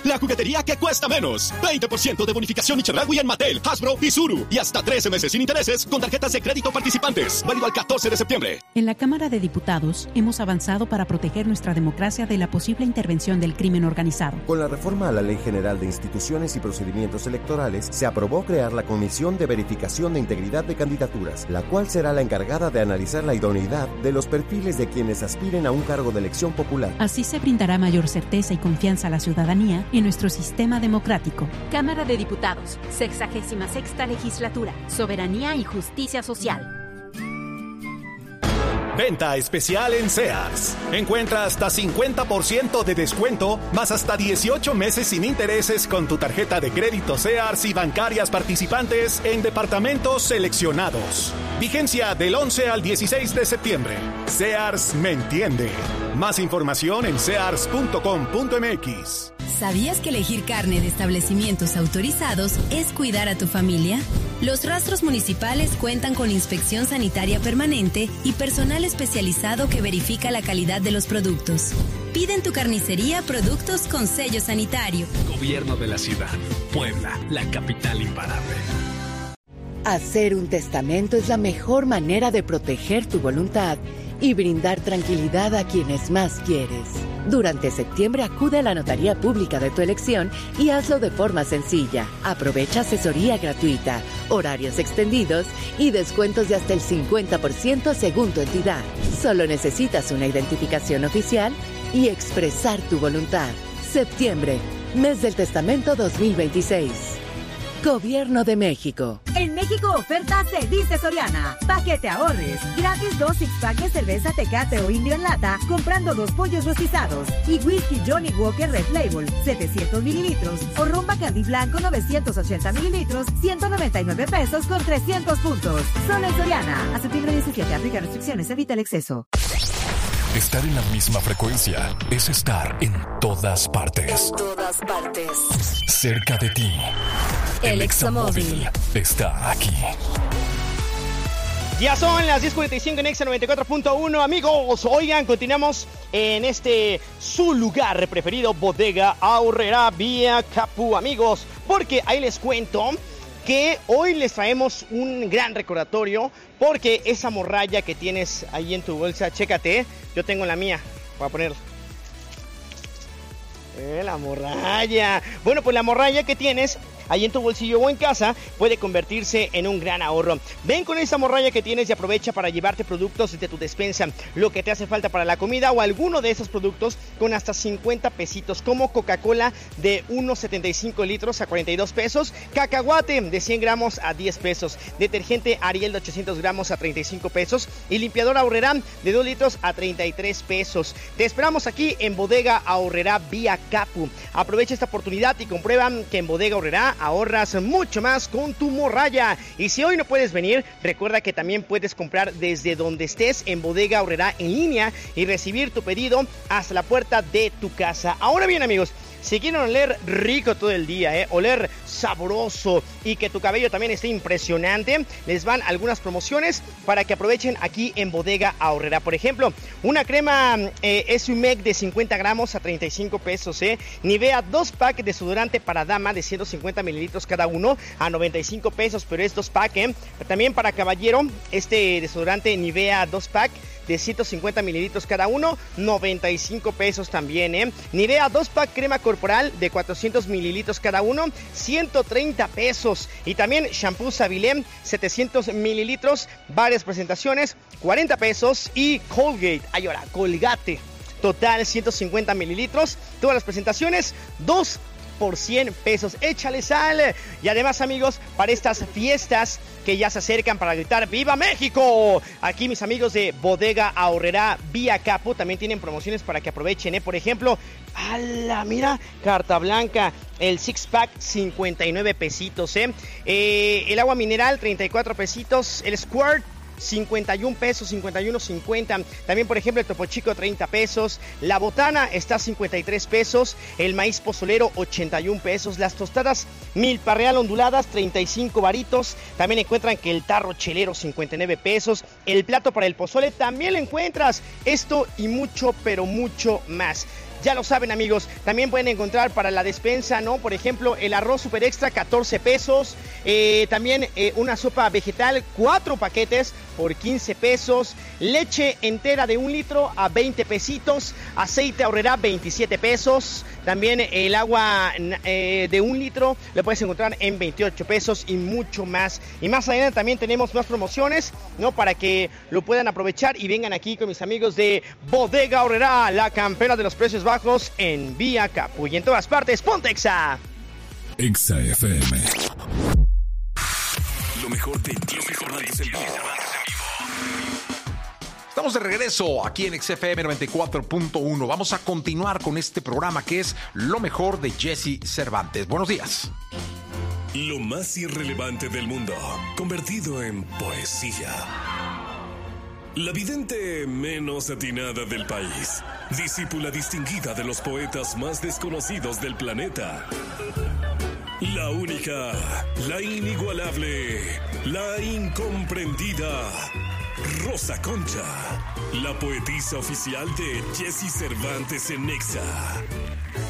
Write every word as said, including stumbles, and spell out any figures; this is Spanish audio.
la juguetería que cuesta menos. veinte por ciento de bonificación y Chedraui en Mattel, Hasbro y Zuru. Y hasta trece meses sin intereses con tarjetas de crédito participantes. Válido al catorce de septiembre. En la Cámara de Diputados hemos avanzado para proteger nuestra democracia de la posible intervención del crimen organizado. Con la reforma a la Ley General de Instituciones y Procedimientos Electorales, se aprobó crear la Comisión de Verificación de Integridad de Candidaturas, la cual será la encargada de analizar la idoneidad de los perfiles de quienes aspiren a un cargo de elección popular. Así se brindará mayor certeza y confianza a la ciudadanía en nuestro sistema democrático. Cámara de Diputados, sexagésima sexta legislatura, soberanía y justicia social. Venta especial en Sears. Encuentra hasta cincuenta por ciento de descuento, más hasta dieciocho meses sin intereses con tu tarjeta de crédito Sears y bancarias participantes en departamentos seleccionados. Vigencia del once al dieciséis de septiembre. Sears me entiende. Más información en sears punto com punto m x. ¿Sabías que elegir carne de establecimientos autorizados es cuidar a tu familia? Los rastros municipales cuentan con inspección sanitaria permanente y personal especializado que verifica la calidad de los productos. Pide en tu carnicería productos con sello sanitario. Gobierno de la Ciudad. Puebla, la capital imparable. Hacer un testamento es la mejor manera de proteger tu voluntad y brindar tranquilidad a quienes más quieres. Durante septiembre acude a la notaría pública de tu elección y hazlo de forma sencilla. Aprovecha asesoría gratuita, horarios extendidos y descuentos de hasta el cincuenta por ciento según tu entidad. Solo necesitas una identificación oficial y expresar tu voluntad. Septiembre, mes del testamento dos mil veintiséis. Gobierno de México. En México oferta se dice Soriana. Pa' que te ahorres. Gratis dos six pack de cerveza Tecate o Indio en lata comprando dos pollos rostizados. Y whisky Johnny Walker Red Label setecientos mililitros. O ron Bacardi Blanco novecientos ochenta mililitros, ciento noventa y nueve pesos con trescientos puntos. Solo en Soriana. A septiembre diecisiete. Aplica restricciones. Evita el exceso. Estar en la misma frecuencia es estar en todas partes. En todas partes. Cerca de ti. El Examóvil está aquí. Ya son las diez cuarenta y cinco en Exa noventa y cuatro punto uno. Amigos, oigan, continuamos en este su lugar preferido, Bodega Aurrerá Vía Capú, amigos, porque ahí les cuento que hoy les traemos un gran recordatorio, porque esa morralla que tienes ahí en tu bolsa, chécate, yo tengo la mía, voy a poner eh, la morralla. Bueno, pues la morralla que tienes ahí en tu bolsillo o en casa puede convertirse en un gran ahorro. Ven con esa morralla que tienes y aprovecha para llevarte productos de tu despensa, lo que te hace falta para la comida o alguno de esos productos con hasta cincuenta pesitos, como Coca-Cola de uno setenta y cinco litros a cuarenta y dos pesos, cacahuate de cien gramos a diez pesos, detergente Ariel de ochocientos gramos a treinta y cinco pesos y limpiador Aurrerá de dos litros a treinta y tres pesos. Te esperamos aquí en Bodega Aurrerá Vía Capu. Aprovecha esta oportunidad y comprueban que en Bodega Aurrerá ahorras mucho más con tu morralla. Y si hoy no puedes venir, recuerda que también puedes comprar desde donde estés en Bodega Aurrerá en línea y recibir tu pedido hasta la puerta de tu casa. Ahora bien, amigos, si quieren oler rico todo el día, eh, oler sabroso y que tu cabello también esté impresionante, les van algunas promociones para que aprovechen aquí en Bodega Aurrerá. Por ejemplo, una crema eh, S U M E C de cincuenta gramos a treinta y cinco pesos, eh. Nivea dos pack de desodorante para dama de ciento cincuenta mililitros cada uno a noventa y cinco pesos, pero es dos pack, eh. También para caballero, este desodorante Nivea dos pack de ciento cincuenta mililitros cada uno, noventa y cinco pesos también, eh. Nivea dos pack crema corporal de cuatrocientos mililitros cada uno, ciento treinta pesos. Y también shampoo Savilem setecientos mililitros, varias presentaciones, cuarenta pesos. Y Colgate, ay ahora, Colgate, total ciento cincuenta mililitros, todas las presentaciones, dos por cien pesos. Échale sal. Y además, amigos, para estas fiestas que ya se acercan para gritar ¡Viva México! Aquí mis amigos de Bodega Aurrerá Vía Capu también tienen promociones para que aprovechen, ¿eh? Por ejemplo, ¡ala! Mira, carta blanca, el six pack, cincuenta y nueve pesitos, ¿eh? eh el agua mineral, treinta y cuatro pesitos. El Squirt, cincuenta y un pesos, cincuenta y uno cincuenta. También, por ejemplo, el Topo Chico, treinta pesos. La botana está a cincuenta y tres pesos. El maíz pozolero, ochenta y un pesos. Las tostadas milpa real onduladas, treinta y cinco varitos. También encuentran que el tarro chelero, cincuenta y nueve pesos. El plato para el pozole también lo encuentras. Esto y mucho, pero mucho más. Ya lo saben, amigos. También pueden encontrar para la despensa, ¿no? Por ejemplo, el arroz super extra, catorce pesos. Eh, también eh, una sopa vegetal, cuatro paquetes por quince pesos. Leche entera de un litro a veinte pesitos. Aceite Aurrerá, veintisiete pesos. También el agua eh, de un litro lo puedes encontrar en veintiocho pesos y mucho más. Y más adelante también tenemos más promociones, ¿no? Para que lo puedan aprovechar y vengan aquí con mis amigos de Bodega Aurrerá, la campeona de los precios bajos en Vía Capu y en todas partes. ¡Ponte Exa! Exa F M. Lo mejor de ti, lo mejor de ti. Estamos de regreso aquí en X F M noventa y cuatro punto uno. Vamos a continuar con este programa que es Lo mejor de Jesse Cervantes. Buenos días. Lo más irrelevante del mundo, convertido en poesía. La vidente menos atinada del país, discípula distinguida de los poetas más desconocidos del planeta. La única, la inigualable, la incomprendida, Rosa Concha, la poetisa oficial de Jesse Cervantes en Exa.